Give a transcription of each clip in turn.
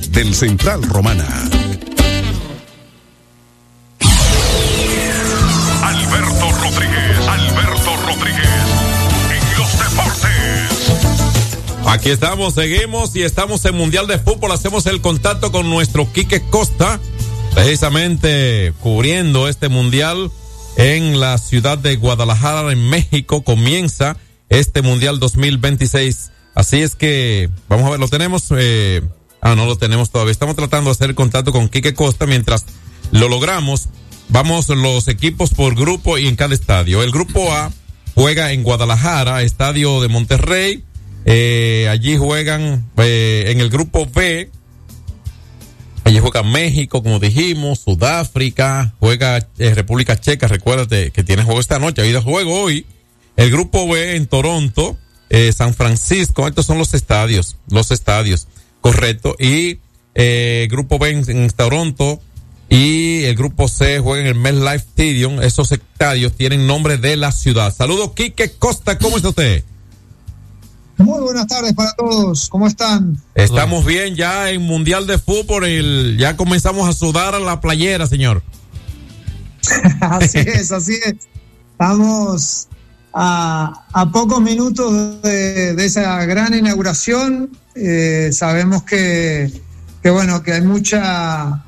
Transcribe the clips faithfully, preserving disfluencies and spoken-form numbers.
del Central Romana. Alberto Rodríguez, Alberto Rodríguez, en los deportes. Aquí estamos, seguimos y estamos en Mundial de Fútbol. Hacemos el contacto con nuestro Quique Costa, precisamente cubriendo este Mundial en la ciudad de Guadalajara, en México. Comienza este Mundial dos mil veintiséis. Así es que, vamos a ver, lo tenemos, eh, ah, no lo tenemos todavía. Estamos tratando de hacer el contacto con Quique Costa. Mientras lo logramos, vamos los equipos por grupo y en cada estadio. El grupo A juega en Guadalajara, estadio de Monterrey. Eh, allí juegan, eh, en el grupo B, allí juega México, como dijimos, Sudáfrica, juega eh, República Checa. Recuérdate que tiene juego esta noche, ha habido juego hoy. El grupo B en Toronto, eh, San Francisco. Estos son los estadios, los estadios, correcto. Y eh, grupo B en, en Toronto y el grupo C juega en el MetLife Stadium. Esos estadios tienen nombre de la ciudad. Saludos, Quique Costa, ¿cómo está usted? Muy buenas tardes para todos, ¿cómo están? Estamos bien ya en Mundial de Fútbol, el, ya comenzamos a sudar a la playera, señor. Así es, así es. Estamos a, a pocos minutos de, de esa gran inauguración. Eh, sabemos que, que, bueno, que hay mucha...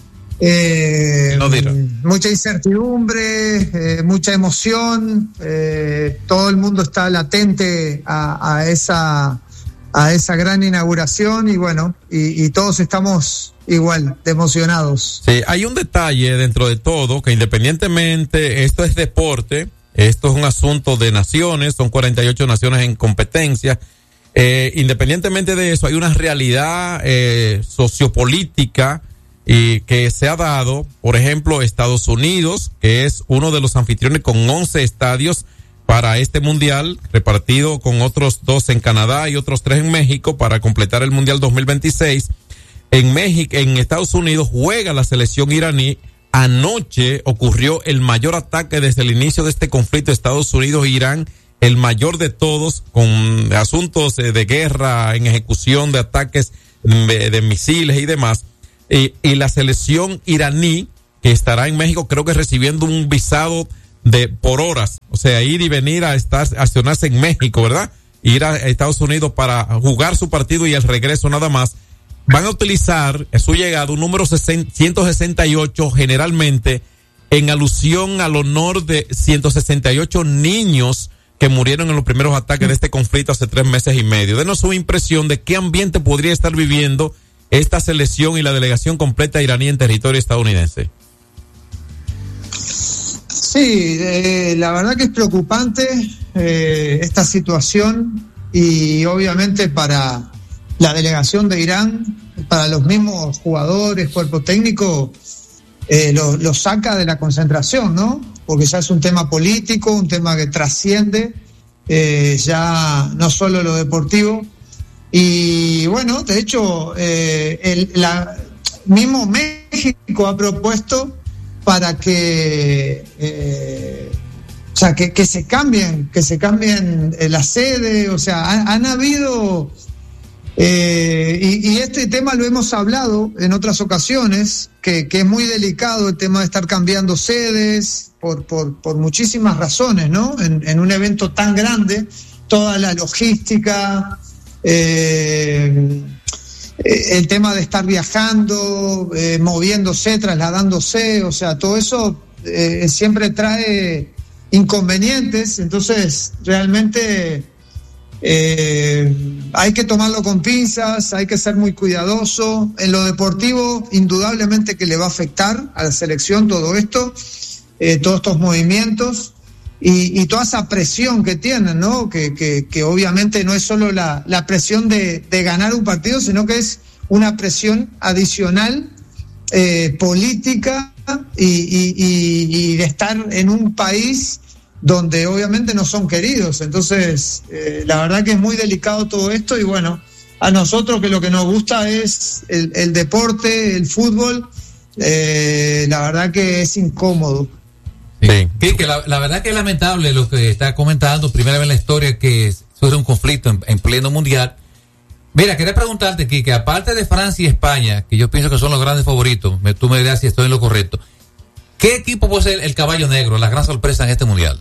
Eh, no mucha incertidumbre, eh, mucha emoción, eh, todo el mundo está latente a, a esa a esa gran inauguración y bueno, y, y todos estamos igual de emocionados. Sí, hay un detalle dentro de todo, que independientemente, esto es deporte, esto es un asunto de naciones, son cuarenta y ocho naciones en competencia, eh, independientemente de eso, hay una realidad eh, sociopolítica y que se ha dado. Por ejemplo, Estados Unidos, que es uno de los anfitriones con once estadios para este mundial, repartido con otros dos en Canadá y otros tres en México para completar el mundial dos mil veintiséis. En México, en Estados Unidos juega la selección iraní. Anoche ocurrió el mayor ataque desde el inicio de este conflicto Estados Unidos-Irán, el mayor de todos, con asuntos de guerra, en ejecución de ataques de, de misiles y demás. Y, y la selección iraní, que estará en México, creo que recibiendo un visado de por horas, o sea, ir y venir a estar, a accionarse en México, ¿verdad? Ir a Estados Unidos para jugar su partido y el regreso nada más. Van a utilizar a su llegada un número ciento sesenta y ocho, generalmente en alusión al honor de ciento sesenta y ocho niños que murieron en los primeros ataques de este conflicto hace tres meses y medio. Denos su impresión de qué ambiente podría estar viviendo esta selección y la delegación completa iraní en territorio estadounidense. Sí, eh, la verdad que es preocupante eh, esta situación y obviamente para la delegación de Irán, para los mismos jugadores, cuerpo técnico, eh, lo, lo saca de la concentración, ¿no? Porque ya es un tema político, un tema que trasciende eh, ya no solo lo deportivo. Y bueno, de hecho, eh, el la, mismo México ha propuesto para que, eh, o sea, que, que se cambien, que se cambien la sede, o sea, han, han habido, eh, y, y este tema lo hemos hablado en otras ocasiones, que, que es muy delicado el tema de estar cambiando sedes por, por, por muchísimas razones, ¿no? En, en un evento tan grande, toda la logística. Eh, el tema de estar viajando, eh, moviéndose, trasladándose, o sea, todo eso eh, siempre trae inconvenientes. Entonces realmente eh, hay que tomarlo con pinzas, hay que ser muy cuidadoso. En lo deportivo, indudablemente que le va a afectar a la selección todo esto, eh, todos estos movimientos. Y, y toda esa presión que tienen, ¿no? Que, que, que obviamente no es solo la, la presión de, de ganar un partido, sino que es una presión adicional eh, política y, y, y, y de estar en un país donde obviamente no son queridos. Entonces, eh, la verdad que es muy delicado todo esto y bueno, a nosotros que lo que nos gusta es el, el deporte, el fútbol, eh, la verdad que es incómodo. Sí. Sí, que la, la verdad que es lamentable lo que está comentando. Primera vez en la historia que surge un conflicto en, en pleno mundial. Mira, quería preguntarte aquí, que aparte de Francia y España, que yo pienso que son los grandes favoritos, me, tú me dirás si estoy en lo correcto, ¿qué equipo puede ser el caballo negro, la gran sorpresa en este mundial?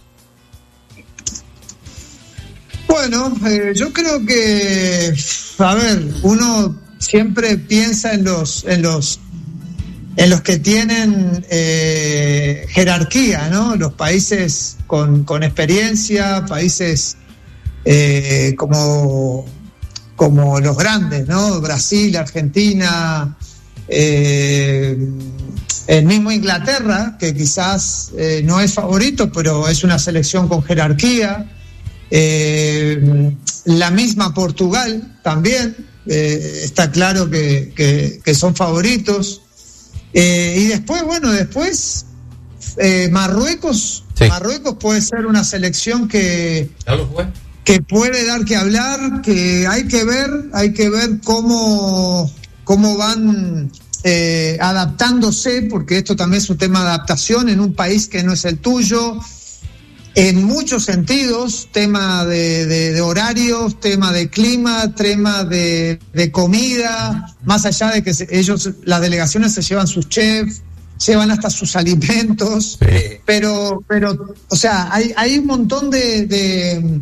Bueno, eh, yo creo que, a ver, uno siempre piensa en los, en los, en los que tienen eh, jerarquía, ¿no? Los países con, con experiencia, países eh, como como los grandes, ¿no? Brasil, Argentina, eh, el mismo Inglaterra, que quizás eh, no es favorito, pero es una selección con jerarquía, eh, la misma Portugal también, eh, está claro que, que, que son favoritos, eh, y después, bueno, después eh, Marruecos, sí. Marruecos puede ser una selección que... ¿Ya lo fue? que puede dar que hablar, que hay que ver, hay que ver cómo, cómo van eh, adaptándose, porque esto también es un tema de adaptación en un país que no es el tuyo, en muchos sentidos, tema de, de, de horarios, tema de clima, tema de, de comida, más allá de que se, ellos, las delegaciones se llevan sus chefs, llevan hasta sus alimentos, sí. pero, pero, o sea, hay, hay un montón de, de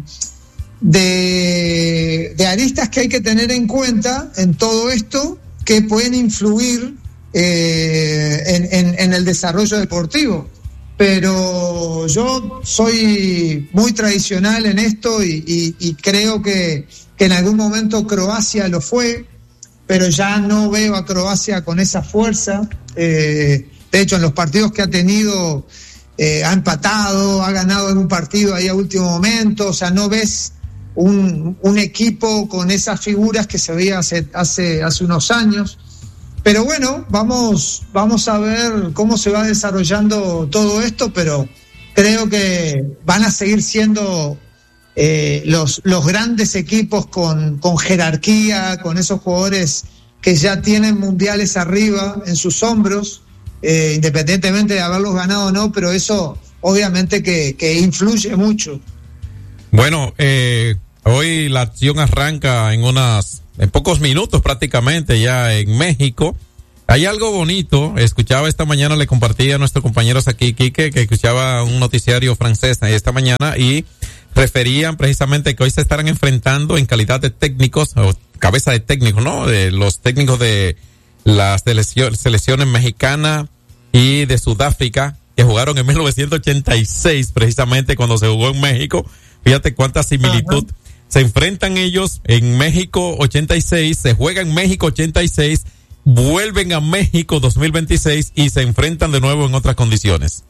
De, de aristas que hay que tener en cuenta en todo esto que pueden influir eh, en, en, en el desarrollo deportivo. Pero yo soy muy tradicional en esto y, y, y creo que, que en algún momento Croacia lo fue, pero ya no veo a Croacia con esa fuerza. Eh, de hecho, en los partidos que ha tenido eh, ha empatado, ha ganado en un partido ahí a último momento, o sea, no ves Un, un equipo con esas figuras que se veía hace, hace, hace unos años. Pero bueno, vamos, vamos a ver cómo se va desarrollando todo esto, pero creo que van a seguir siendo eh, los, los grandes equipos con, con jerarquía, con esos jugadores que ya tienen mundiales arriba en sus hombros, eh, independientemente de haberlos ganado o no, pero eso obviamente que, que influye mucho. Bueno, eh, hoy la acción arranca en unas, en pocos minutos prácticamente ya en México. Hay algo bonito, escuchaba esta mañana, le compartí a nuestros compañeros aquí, Quique, que escuchaba un noticiario francés esta mañana y referían precisamente que hoy se estarán enfrentando en calidad de técnicos, o cabeza de técnicos, ¿no? De los técnicos de las selecciones mexicana y de Sudáfrica, que jugaron en mil novecientos ochenta y seis precisamente cuando se jugó en México. Fíjate cuánta similitud. Uh-huh. Se enfrentan ellos en México ochenta y seis, se juega en México ochenta y seis, vuelven a México dos mil veintiséis y se enfrentan de nuevo en otras condiciones.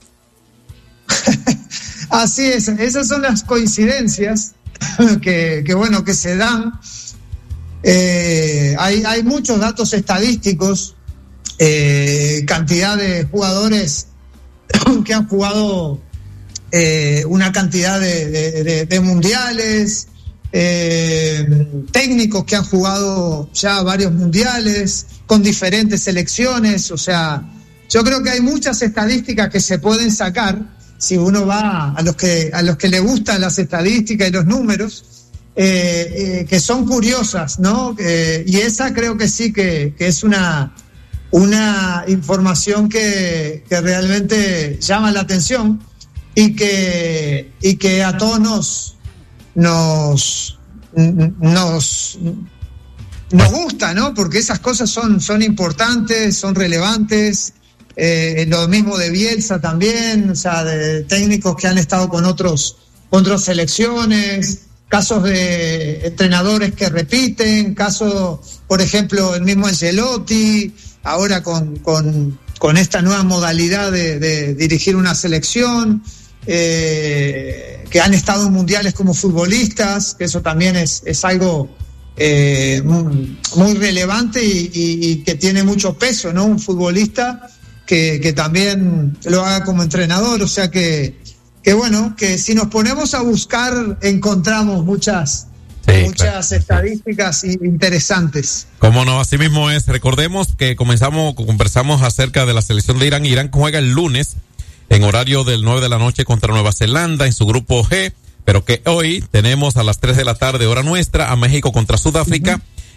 Así es, esas son las coincidencias que, que bueno, que se dan. Eh, hay, hay muchos datos estadísticos, eh, cantidad de jugadores que han jugado Eh, una cantidad de, de, de, de mundiales, eh, técnicos que han jugado ya varios mundiales con diferentes selecciones. O sea, yo creo que hay muchas estadísticas que se pueden sacar si uno va a los que a los que le gustan las estadísticas y los números, eh, eh, que son curiosas, ¿no? Eh, y esa creo que sí que, que es una una información que, que realmente llama la atención. Y que, y que a todos nos, nos, nos, nos gusta, ¿no? Porque esas cosas son, son importantes, son relevantes. Eh, lo mismo de Bielsa también, o sea, de técnicos que han estado con otros, otras selecciones, casos de entrenadores que repiten, casos, por ejemplo, el mismo Ancelotti, ahora con, con, con esta nueva modalidad de, de dirigir una selección. Eh, que han estado en mundiales como futbolistas, que eso también es, es algo eh, muy, muy relevante y, y, y que tiene mucho peso, ¿no? Un futbolista que, que también lo haga como entrenador, o sea que, que bueno, que si nos ponemos a buscar encontramos muchas sí, muchas claro. estadísticas interesantes. Cómo no, así mismo es. Recordemos que comenzamos, conversamos acerca de la selección de Irán. Irán juega el lunes en horario del nueve de la noche contra Nueva Zelanda en su grupo G, pero que hoy tenemos a las tres de la tarde hora nuestra a México contra Sudáfrica. Uh-huh.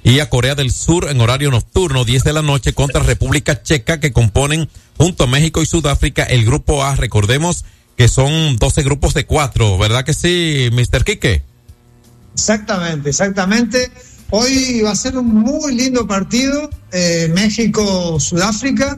y a Corea del Sur en horario nocturno, diez de la noche, contra República Checa, que componen junto a México y Sudáfrica el grupo A. Recordemos que son doce grupos de cuatro, ¿verdad que sí, mister Quique? Exactamente, exactamente. Hoy va a ser un muy lindo partido, eh, México-Sudáfrica.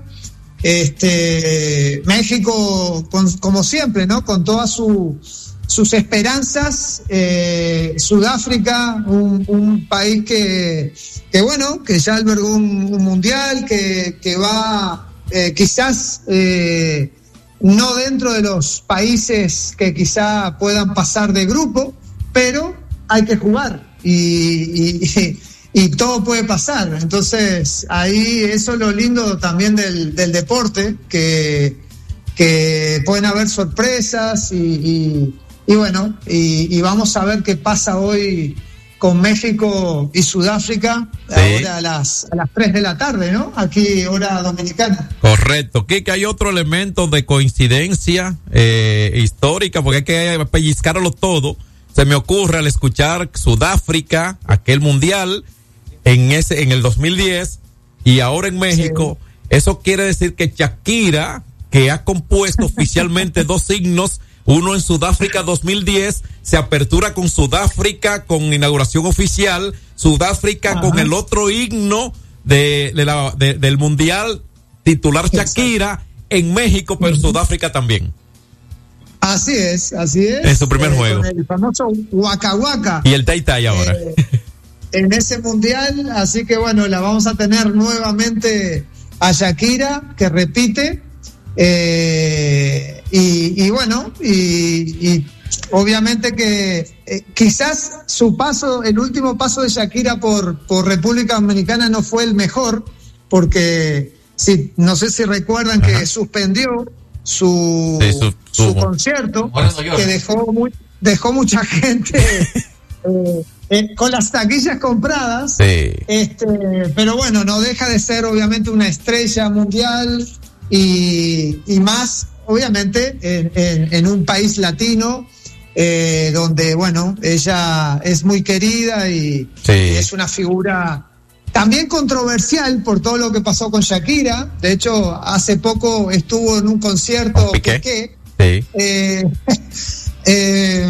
Este, México, con, como siempre, ¿no? Con todas su, sus esperanzas. Eh, Sudáfrica, un, un país que, que, bueno, que ya albergó un, un mundial, que, que va eh, quizás eh, no dentro de los países que quizá puedan pasar de grupo, pero hay que jugar y, y, y, y todo puede pasar. Entonces ahí eso es lo lindo también del, del deporte, que, que pueden haber sorpresas y, y, y bueno, y, y vamos a ver qué pasa hoy con México y Sudáfrica, sí. Ahora a las, a las tres de la tarde, ¿no? Aquí, hora dominicana. Correcto. Kike, hay otro elemento de coincidencia eh, histórica, porque hay que pellizcarlo todo. Se me ocurre al escuchar Sudáfrica, aquel mundial, en ese, en el dos mil diez, y ahora en México, sí. Eso quiere decir que Shakira, que ha compuesto oficialmente dos himnos, uno en Sudáfrica dos mil diez, se apertura con Sudáfrica con inauguración oficial, Sudáfrica Ajá. con el otro himno de, de la, de, del mundial titular Shakira, exacto. En México, pero uh-huh. Sudáfrica también. Así es, así es. En su primer eh, juego. Con el famoso Waka Waka. Y el Tai Tai ahora. Eh, en ese mundial, así que bueno, la vamos a tener nuevamente a Shakira, que repite. Eh, y, y bueno, y, y obviamente que eh, quizás su paso, el último paso de Shakira por, por República Dominicana no fue el mejor, porque si, no sé si recuerdan Ajá. que suspendió su, sí, su, su, su concierto, que dejó muy, dejó mucha gente eh, eh, con las taquillas compradas, sí. este, pero bueno, no deja de ser obviamente una estrella mundial y, y más obviamente en, en, en un país latino eh, donde bueno, ella es muy querida y, sí. y es una figura también controversial por todo lo que pasó con Shakira. De hecho, hace poco estuvo en un concierto Piqué. Piqué. Sí. Eh, eh,